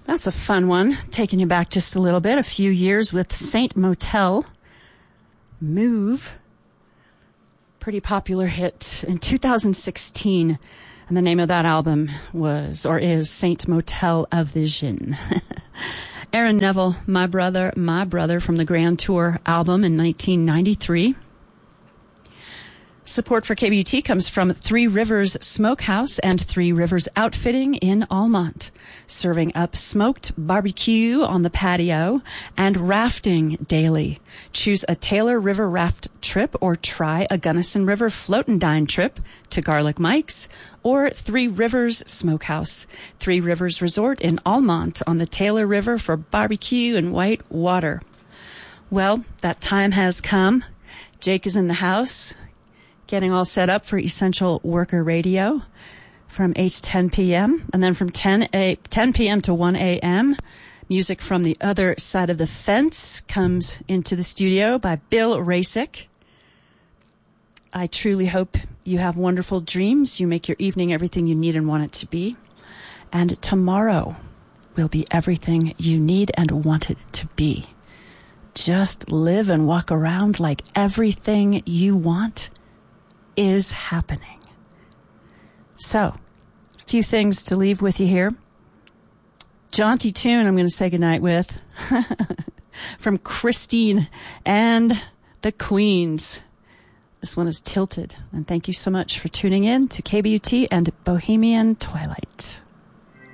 That's a fun one, taking you back just a little bit, a few years with Saint Motel. Move. Pretty popular hit in 2016. And the name of that album was, or is, Saint Motel A Vision. Aaron Neville, My Brother from the Grand Tour album in 1993. Support for KBUT comes from Three Rivers Smokehouse and Three Rivers Outfitting in Almont, serving up smoked barbecue on the patio and rafting daily. Choose a Taylor River raft trip or try a Gunnison River float and dine trip to Garlic Mike's or Three Rivers Smokehouse, Three Rivers Resort in Almont on the Taylor River for barbecue and white water. Well, that time has come. Jake is in the house, getting all set up for Essential Worker Radio from 8 to 10 p.m. And then from 10 p.m. to 1 a.m., music from the other side of the fence comes into the studio by Bill Rasick. I truly hope you have wonderful dreams. You make your evening everything you need and want it to be. And tomorrow will be everything you need and want it to be. Just live and walk around like everything you want is happening. So, a few things to leave with you here. Jaunty tune I'm going to say goodnight with from Christine and the Queens. This one is Tilted. And thank you so much for tuning in to KBUT and Bohemian Twilight.